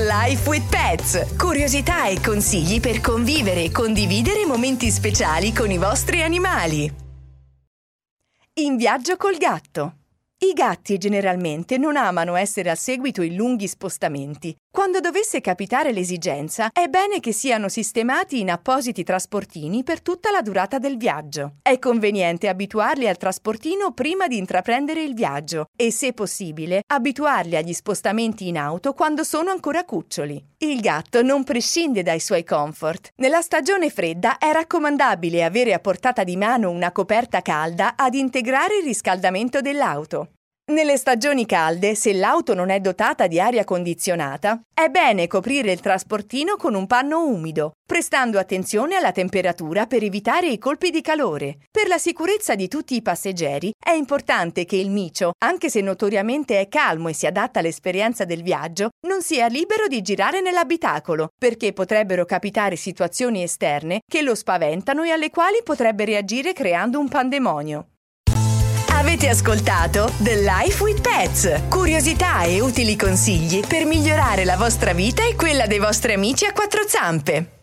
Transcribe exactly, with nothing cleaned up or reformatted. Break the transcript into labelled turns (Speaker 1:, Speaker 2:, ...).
Speaker 1: Life with Pets. Curiosità e consigli per convivere e condividere momenti speciali con i vostri animali. In viaggio col gatto. I gatti generalmente non amano essere al seguito in lunghi spostamenti. Quando dovesse capitare l'esigenza, è bene che siano sistemati in appositi trasportini per tutta la durata del viaggio. È conveniente abituarli al trasportino prima di intraprendere il viaggio e, se possibile, abituarli agli spostamenti in auto quando sono ancora cuccioli. Il gatto non prescinde dai suoi comfort. Nella stagione fredda è raccomandabile avere a portata di mano una coperta calda ad integrare il riscaldamento dell'auto. Nelle stagioni calde, se l'auto non è dotata di aria condizionata, è bene coprire il trasportino con un panno umido, prestando attenzione alla temperatura per evitare i colpi di calore. Per la sicurezza di tutti i passeggeri, è importante che il micio, anche se notoriamente è calmo e si adatta all'esperienza del viaggio, non sia libero di girare nell'abitacolo, perché potrebbero capitare situazioni esterne che lo spaventano e alle quali potrebbe reagire creando un pandemonio. Avete ascoltato The Life with Pets, curiosità e utili consigli per migliorare la vostra vita e quella dei vostri amici a quattro zampe.